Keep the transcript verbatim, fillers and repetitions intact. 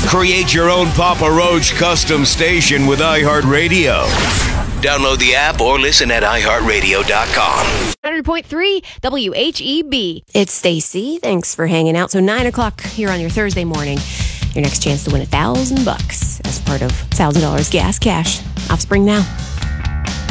Create your own Papa Roach custom station with iHeartRadio. Download the app or listen at i heart radio dot com. one hundred point three W H E B. It's Stacy. Thanks for hanging out. So nine o'clock here on your Thursday morning. Your next chance to win a thousand bucks as part of one thousand dollars gas cash. Offspring now.